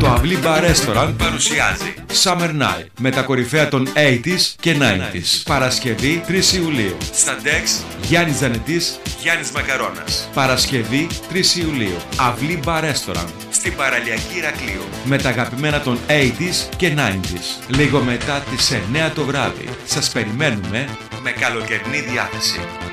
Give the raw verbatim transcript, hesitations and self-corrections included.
Το Αυλή Bar Restaurant παρουσιάζει Summer Night με τα κορυφαία των ογδόντα και ενενήντα. Παρασκευή τρεις Ιουλίου. στα ντεξ Γιάννης Ζανετής, Γιάννης Μακαρώνας. Παρασκευή τρεις Ιουλίου. Αυλή Bar Restaurant Στην παραλιακή Ηρακλείου. με τα αγαπημένα των ογδόντα και ενενήντα. Λίγο μετά τις εννιά το βράδυ. Σας περιμένουμε Με καλοκαιρινή διάθεση.